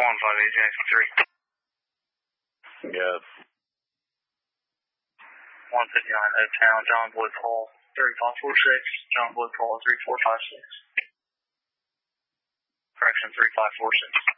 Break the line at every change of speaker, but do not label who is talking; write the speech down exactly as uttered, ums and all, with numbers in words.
one five eight Jackson three.
Yeah.
one fifty-nine Oaktown, John Boyd Paul, three five four six, John Boyd Paul, three four five six. Correction, three five four six.